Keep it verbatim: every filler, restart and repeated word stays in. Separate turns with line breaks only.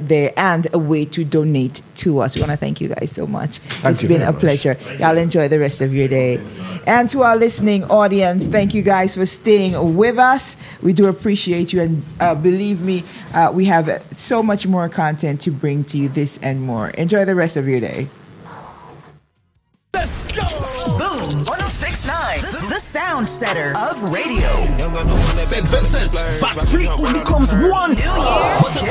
right there and a way to donate to us. We want to thank you guys so much.
Thank
it's
you
been a
much.
pleasure. Y'all enjoy the rest of your day. And to our listening audience, thank you guys for staying with us. We do appreciate you. And uh, believe me, uh, we have so much more content to bring to you, this and more. Enjoy the rest of your day.
Let's go! Boom one oh six point nine, the, the sound setter of radio.
Saint Vincent, factory only comes once.
New year,